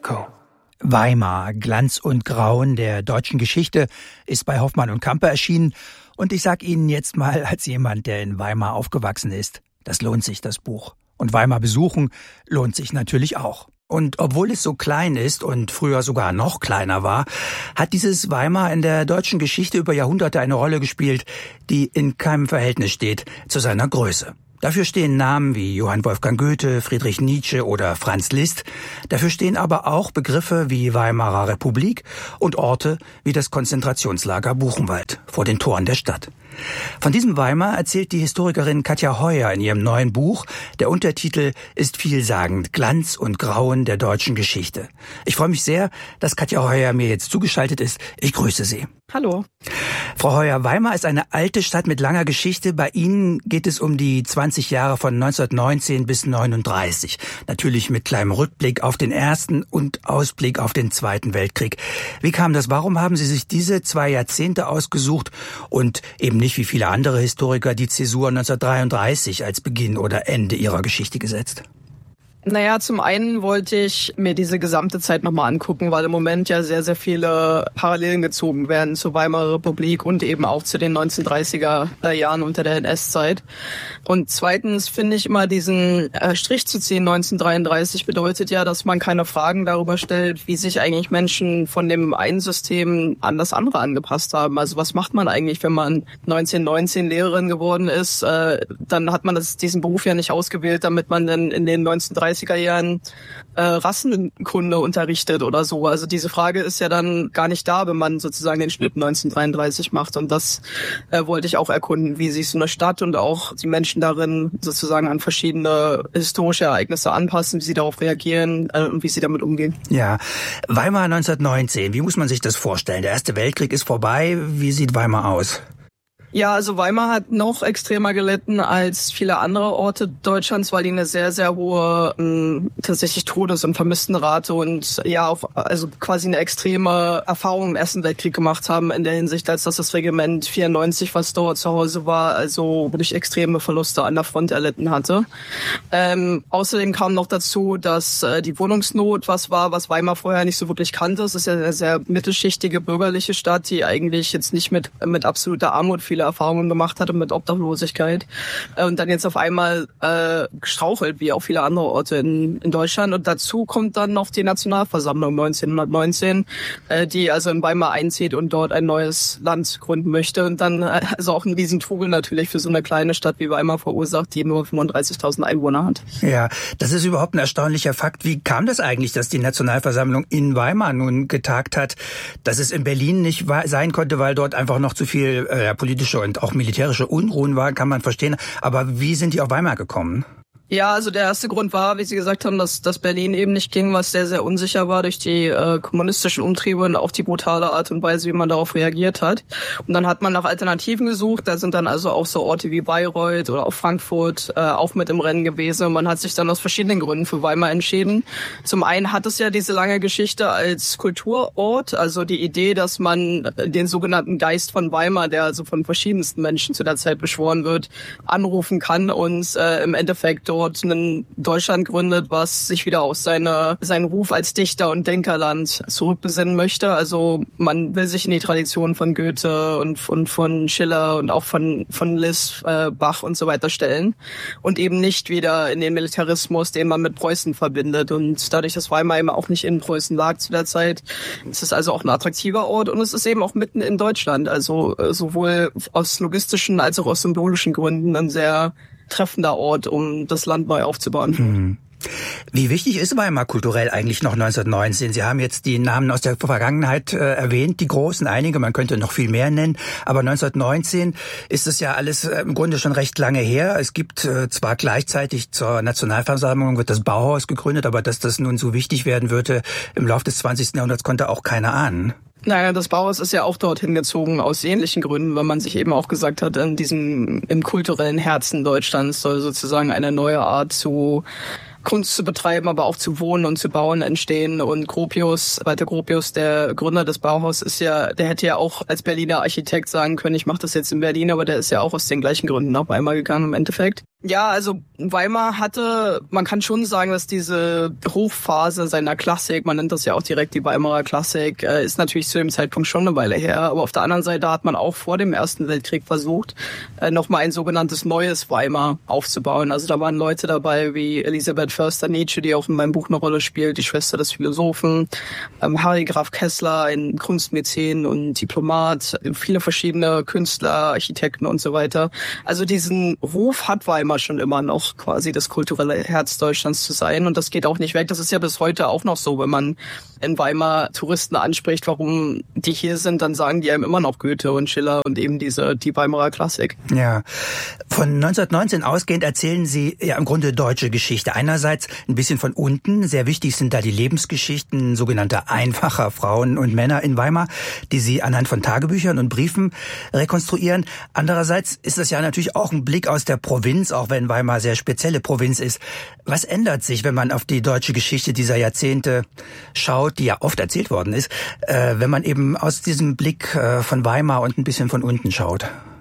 Echo. Weimar, Glanz und Grauen der deutschen Geschichte ist bei Hoffmann und Campe erschienen. Und ich sag Ihnen jetzt mal als jemand, der in Weimar aufgewachsen ist, das lohnt sich, das Buch. Und Weimar besuchen lohnt sich natürlich auch. Und obwohl es so klein ist und früher sogar noch kleiner war, hat dieses Weimar in der deutschen Geschichte über Jahrhunderte eine Rolle gespielt, die in keinem Verhältnis steht zu seiner Größe. Dafür stehen Namen wie Johann Wolfgang Goethe, Friedrich Nietzsche oder Franz Liszt. Dafür stehen aber auch Begriffe wie Weimarer Republik und Orte wie das Konzentrationslager Buchenwald vor den Toren der Stadt. Von diesem Weimar erzählt die Historikerin Katja Heuer in ihrem neuen Buch. Der Untertitel ist vielsagend: Glanz und Grauen der deutschen Geschichte. Ich freue mich sehr, dass Katja Heuer mir jetzt zugeschaltet ist. Ich grüße Sie. Hallo. Frau Heuer, Weimar ist eine alte Stadt mit langer Geschichte. Bei Ihnen geht es um die 20 Jahre von 1919 bis 1939. Natürlich mit kleinem Rückblick auf den Ersten und Ausblick auf den Zweiten Weltkrieg. Wie kam das? Warum haben Sie sich diese 2 Jahrzehnte ausgesucht und eben nicht wie viele andere Historiker die Zäsur 1933 als Beginn oder Ende Ihrer Geschichte gesetzt? Naja, zum einen wollte ich mir diese gesamte Zeit nochmal angucken, weil im Moment ja sehr, sehr viele Parallelen gezogen werden zur Weimarer Republik und eben auch zu den 1930er Jahren unter der NS-Zeit. Und zweitens finde ich immer, diesen Strich zu ziehen, 1933, bedeutet ja, dass man keine Fragen darüber stellt, wie sich eigentlich Menschen von dem einen System an das andere angepasst haben. Also was macht man eigentlich, wenn man 1919 Lehrerin geworden ist? Dann hat man diesen Beruf ja nicht ausgewählt, damit man dann in den 1930er Jahren Rassenkunde unterrichtet oder so. Also diese Frage ist ja dann gar nicht da, wenn man sozusagen den Schnitt 1933 macht. Und das wollte ich auch erkunden, wie sich so eine Stadt und auch die Menschen darin sozusagen an verschiedene historische Ereignisse anpassen, wie sie darauf reagieren und wie sie damit umgehen. Ja, Weimar 1919, wie muss man sich das vorstellen? Der Erste Weltkrieg ist vorbei. Wie sieht Weimar aus? Ja, also Weimar hat noch extremer gelitten als viele andere Orte Deutschlands, weil die eine sehr, sehr hohe tatsächlich Todes- und Vermisstenrate und ja, also quasi eine extreme Erfahrung im Ersten Weltkrieg gemacht haben in der Hinsicht, als dass das Regiment 94, was dort zu Hause war, also durch extreme Verluste an der Front erlitten hatte. Außerdem kam noch dazu, dass die Wohnungsnot was Weimar vorher nicht so wirklich kannte. Es ist ja eine sehr mittelschichtige bürgerliche Stadt, die eigentlich jetzt nicht mit absoluter Armut viele Erfahrungen gemacht hatte mit Obdachlosigkeit und dann jetzt auf einmal gestrauchelt, wie auch viele andere Orte in Deutschland. Und dazu kommt dann noch die Nationalversammlung 1919, die also in Weimar einzieht und dort ein neues Land gründen möchte. Und dann also auch ein Riesentrubel natürlich für so eine kleine Stadt wie Weimar verursacht, die nur 35.000 Einwohner hat. Ja, das ist überhaupt ein erstaunlicher Fakt. Wie kam das eigentlich, dass die Nationalversammlung in Weimar nun getagt hat, dass es in Berlin nicht sein konnte, weil dort einfach noch zu viel politische und auch militärische Unruhen waren, kann man verstehen. Aber wie sind die auf Weimar gekommen? Ja, also der erste Grund war, wie Sie gesagt haben, dass Berlin eben nicht ging, was sehr, sehr unsicher war durch die kommunistischen Umtriebe und auch die brutale Art und Weise, wie man darauf reagiert hat. Und dann hat man nach Alternativen gesucht. Da sind dann also auch so Orte wie Bayreuth oder auch Frankfurt auch mit im Rennen gewesen. Und man hat sich dann aus verschiedenen Gründen für Weimar entschieden. Zum einen hat es ja diese lange Geschichte als Kulturort, also die Idee, dass man den sogenannten Geist von Weimar, der also von verschiedensten Menschen zu der Zeit beschworen wird, anrufen kann und im Endeffekt dort ein Deutschland gründet, was sich wieder auf seinen Ruf als Dichter- und Denkerland zurückbesinnen möchte. Also man will sich in die Tradition von Goethe und von Schiller und auch von Liszt, Bach und so weiter stellen und eben nicht wieder in den Militarismus, den man mit Preußen verbindet. Und dadurch, dass Weimar eben auch nicht in Preußen lag zu der Zeit, ist es also auch ein attraktiver Ort und es ist eben auch mitten in Deutschland. Also sowohl aus logistischen als auch aus symbolischen Gründen ein sehr treffender Ort, um das Land neu aufzubauen. Wie wichtig ist Weimar kulturell eigentlich noch 1919? Sie haben jetzt die Namen aus der Vergangenheit erwähnt, die großen, einige, man könnte noch viel mehr nennen, aber 1919 ist es ja alles im Grunde schon recht lange her. Es gibt zwar gleichzeitig zur Nationalversammlung wird das Bauhaus gegründet, aber dass das nun so wichtig werden würde im Laufe des 20. Jahrhunderts konnte auch keiner ahnen. Naja, das Bauhaus ist ja auch dorthin gezogen aus ähnlichen Gründen, weil man sich eben auch gesagt hat, im kulturellen Herzen Deutschlands soll sozusagen eine neue Art zu Kunst zu betreiben, aber auch zu wohnen und zu bauen entstehen. Und Walter Gropius, der Gründer des Bauhaus, der hätte ja auch als Berliner Architekt sagen können, ich mache das jetzt in Berlin, aber der ist ja auch aus den gleichen Gründen nach Weimar gegangen im Endeffekt. Ja, also Weimar hatte, man kann schon sagen, dass diese Hochphase seiner Klassik, man nennt das ja auch direkt die Weimarer Klassik, ist natürlich zu dem Zeitpunkt schon eine Weile her. Aber auf der anderen Seite hat man auch vor dem Ersten Weltkrieg versucht, nochmal ein sogenanntes neues Weimar aufzubauen. Also da waren Leute dabei wie Elisabeth Förster-Nietzsche, die auch in meinem Buch eine Rolle spielt, die Schwester des Philosophen, Harry Graf Kessler, ein Kunstmäzen und Diplomat, viele verschiedene Künstler, Architekten und so weiter. Also diesen Ruf hat Weimar schon immer noch, quasi das kulturelle Herz Deutschlands zu sein. Und das geht auch nicht weg. Das ist ja bis heute auch noch so, wenn man in Weimar Touristen anspricht, warum die hier sind, dann sagen die einem immer noch Goethe und Schiller und eben die Weimarer Klassik. Ja, von 1919 ausgehend erzählen Sie ja im Grunde deutsche Geschichte. Einerseits ein bisschen von unten. Sehr wichtig sind da die Lebensgeschichten sogenannter einfacher Frauen und Männer in Weimar, die Sie anhand von Tagebüchern und Briefen rekonstruieren. Andererseits ist das ja natürlich auch ein Blick aus der Provinz, auch wenn Weimar sehr spezielle Provinz ist. Was ändert sich, wenn man auf die deutsche Geschichte dieser Jahrzehnte schaut, die ja oft erzählt worden ist, wenn man eben aus diesem Blick von Weimar und ein bisschen von unten schaut?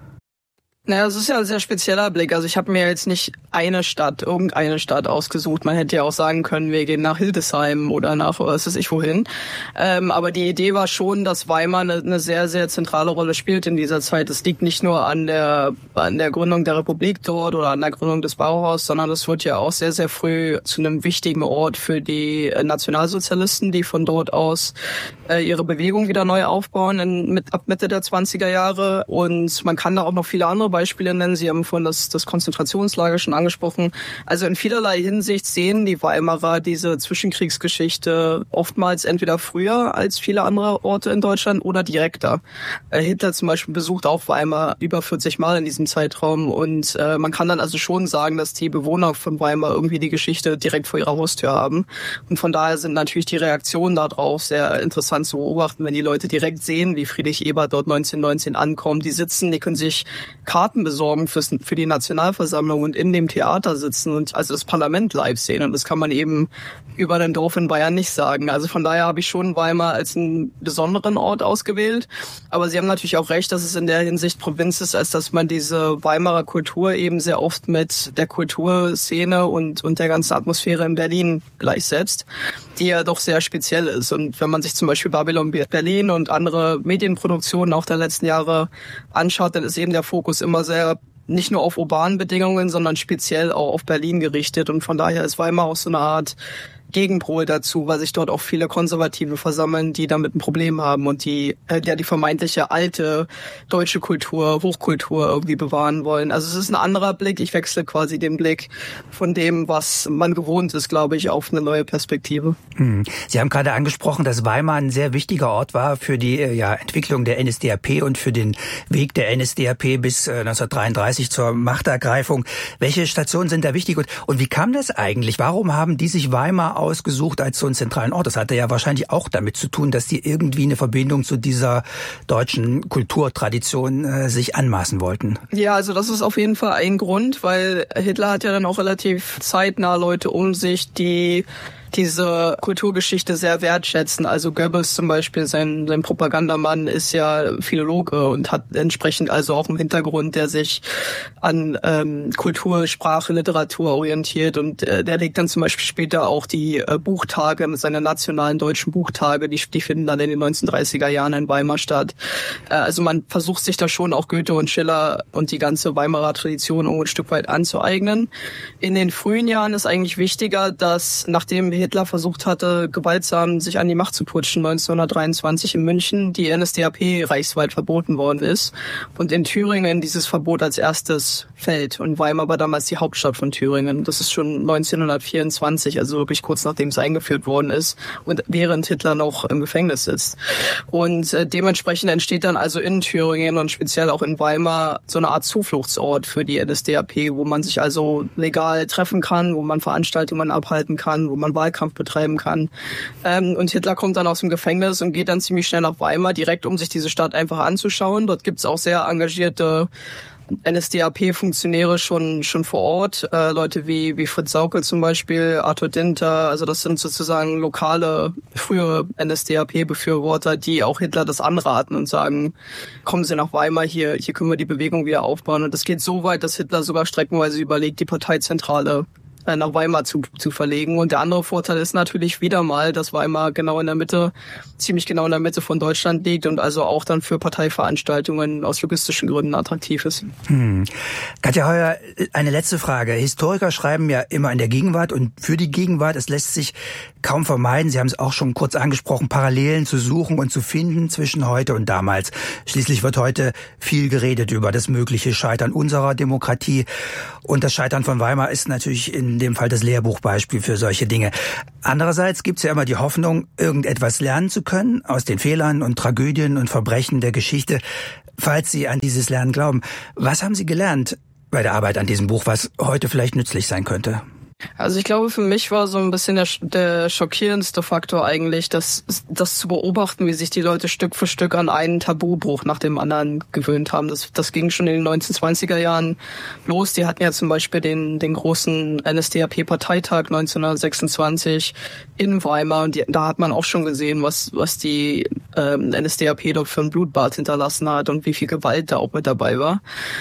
Naja, es ist ja ein sehr spezieller Blick. Also ich habe mir jetzt nicht irgendeine Stadt ausgesucht. Man hätte ja auch sagen können, wir gehen nach Hildesheim oder nach was weiß ich wohin. Aber die Idee war schon, dass Weimar eine sehr, sehr zentrale Rolle spielt in dieser Zeit. Es liegt nicht nur an der Gründung der Republik dort oder an der Gründung des Bauhaus, sondern es wird ja auch sehr, sehr früh zu einem wichtigen Ort für die Nationalsozialisten, die von dort aus ihre Bewegung wieder neu aufbauen ab Mitte der 20er Jahre. Und man kann da auch noch viele andere Beispiele nennen. Sie haben vorhin das Konzentrationslager schon angesprochen. Also in vielerlei Hinsicht sehen die Weimarer diese Zwischenkriegsgeschichte oftmals entweder früher als viele andere Orte in Deutschland oder direkter. Hitler zum Beispiel besucht auch Weimar über 40 Mal in diesem Zeitraum und man kann dann also schon sagen, dass die Bewohner von Weimar irgendwie die Geschichte direkt vor ihrer Haustür haben. Und von daher sind natürlich die Reaktionen darauf sehr interessant zu beobachten, wenn die Leute direkt sehen, wie Friedrich Ebert dort 1919 ankommt. Die können sich Karten besorgen für die Nationalversammlung und in dem Theater sitzen und also das Parlament live sehen. Und das kann man eben über ein Dorf in Bayern nicht sagen. Also von daher habe ich schon Weimar als einen besonderen Ort ausgewählt. Aber Sie haben natürlich auch recht, dass es in der Hinsicht Provinz ist, als dass man diese Weimarer Kultur eben sehr oft mit der Kulturszene und der ganzen Atmosphäre in Berlin gleichsetzt, die ja doch sehr speziell ist. Und wenn man sich zum Beispiel Babylon Berlin und andere Medienproduktionen auch der letzten Jahre anschaut, dann ist eben der Fokus immer sehr nicht nur auf urbanen Bedingungen, sondern speziell auch auf Berlin gerichtet. Und von daher ist Weimar auch so eine Art Gegenpol dazu, weil sich dort auch viele Konservative versammeln, die damit ein Problem haben und die vermeintliche alte deutsche Kultur, Hochkultur irgendwie bewahren wollen. Also es ist ein anderer Blick. Ich wechsle quasi den Blick von dem, was man gewohnt ist, glaube ich, auf eine neue Perspektive. Sie haben gerade angesprochen, dass Weimar ein sehr wichtiger Ort war für die Entwicklung der NSDAP und für den Weg der NSDAP bis 1933 zur Machtergreifung. Welche Stationen sind da wichtig und wie kam das eigentlich? Warum haben die sich Weimar ausgesucht als so einen zentralen Ort? Das hatte ja wahrscheinlich auch damit zu tun, dass die irgendwie eine Verbindung zu dieser deutschen Kulturtradition sich anmaßen wollten. Ja, also das ist auf jeden Fall ein Grund, weil Hitler hat ja dann auch relativ zeitnah Leute um sich, die diese Kulturgeschichte sehr wertschätzen. Also Goebbels zum Beispiel, sein Propagandamann, ist ja Philologe und hat entsprechend also auch einen Hintergrund, der sich an Kultur, Sprache, Literatur orientiert. Und der legt dann zum Beispiel später auch die Buchtage, seine nationalen deutschen Buchtage, die finden dann in den 1930er Jahren in Weimar statt. Also man versucht sich da schon auch Goethe und Schiller und die ganze Weimarer Tradition ein Stück weit anzueignen. In den frühen Jahren ist eigentlich wichtiger, dass nachdem Hitler versucht hatte, gewaltsam sich an die Macht zu putschen, 1923 in München, die NSDAP reichsweit verboten worden ist und in Thüringen dieses Verbot als erstes fällt. Und Weimar war damals die Hauptstadt von Thüringen. Das ist schon 1924, also wirklich kurz nachdem es eingeführt worden ist und während Hitler noch im Gefängnis sitzt. Und dementsprechend entsteht dann also in Thüringen und speziell auch in Weimar so eine Art Zufluchtsort für die NSDAP, wo man sich also legal treffen kann, wo man Veranstaltungen abhalten kann, wo man Wahlkampf betreiben kann. Und Hitler kommt dann aus dem Gefängnis und geht dann ziemlich schnell nach Weimar, direkt um sich diese Stadt einfach anzuschauen. Dort gibt's auch sehr engagierte NSDAP-Funktionäre schon vor Ort, Leute wie Fritz Sauckel zum Beispiel, Arthur Dinter, also das sind sozusagen lokale, frühere NSDAP-Befürworter, die auch Hitler das anraten und sagen, kommen Sie nach Weimar, hier können wir die Bewegung wieder aufbauen. Und das geht so weit, dass Hitler sogar streckenweise überlegt, die Parteizentrale nach Weimar zu verlegen. Und der andere Vorteil ist natürlich wieder mal, dass Weimar ziemlich genau in der Mitte von Deutschland liegt und also auch dann für Parteiveranstaltungen aus logistischen Gründen attraktiv ist. Katja Heuer, eine letzte Frage. Historiker schreiben ja immer in der Gegenwart und für die Gegenwart. Es lässt sich kaum vermeiden, Sie haben es auch schon kurz angesprochen, Parallelen zu suchen und zu finden zwischen heute und damals. Schließlich wird heute viel geredet über das mögliche Scheitern unserer Demokratie. Und das Scheitern von Weimar ist natürlich in dem Fall das Lehrbuchbeispiel für solche Dinge. Andererseits gibt es ja immer die Hoffnung, irgendetwas lernen zu können aus den Fehlern und Tragödien und Verbrechen der Geschichte, falls Sie an dieses Lernen glauben. Was haben Sie gelernt bei der Arbeit an diesem Buch, was heute vielleicht nützlich sein könnte? Also ich glaube, für mich war so ein bisschen der schockierendste Faktor eigentlich, das zu beobachten, wie sich die Leute Stück für Stück an einen Tabubruch nach dem anderen gewöhnt haben. Das ging schon in den 1920er Jahren los. Die hatten ja zum Beispiel den großen NSDAP-Parteitag 1926 in Weimar und da hat man auch schon gesehen, was die NSDAP dort für ein Blutbad hinterlassen hat und wie viel Gewalt da auch mit dabei war.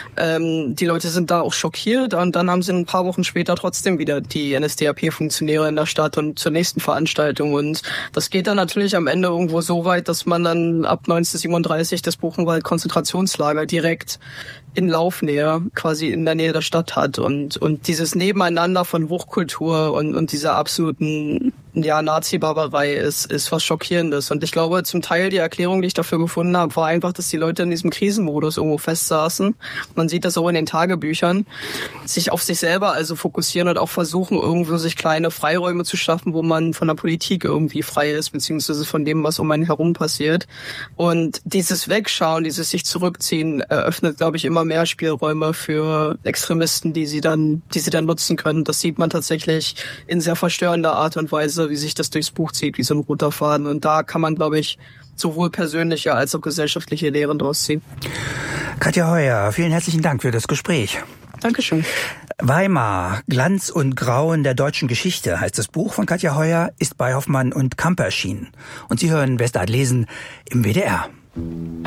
Die Leute sind da auch schockiert und dann haben sie ein paar Wochen später trotzdem wieder die NSDAP-Funktionäre in der Stadt und zur nächsten Veranstaltung. Und das geht dann natürlich am Ende irgendwo so weit, dass man dann ab 1937 das Buchenwald-Konzentrationslager direkt in Laufnähe, quasi in der Nähe der Stadt hat. Und dieses Nebeneinander von Hochkultur und dieser absoluten Nazi-Barbarei ist was Schockierendes. Und ich glaube, zum Teil die Erklärung, die ich dafür gefunden habe, war einfach, dass die Leute in diesem Krisenmodus irgendwo festsaßen. Man sieht das auch in den Tagebüchern. Sich auf sich selber also fokussieren und auch versuchen, irgendwo sich kleine Freiräume zu schaffen, wo man von der Politik irgendwie frei ist, beziehungsweise von dem, was um einen herum passiert. Und dieses Wegschauen, dieses sich zurückziehen, eröffnet, glaube ich, immer mehr Spielräume für Extremisten, die sie dann nutzen können. Das sieht man tatsächlich in sehr verstörender Art und Weise, wie sich das durchs Buch zieht, wie so ein roter Faden. Und da kann man, glaube ich, sowohl persönliche als auch gesellschaftliche Lehren draus ziehen. Katja Heuer, vielen herzlichen Dank für das Gespräch. Dankeschön. Weimar, Glanz und Grauen der deutschen Geschichte heißt das Buch von Katja Heuer, ist bei Hoffmann und Campe erschienen. Und Sie hören Westart lesen im WDR.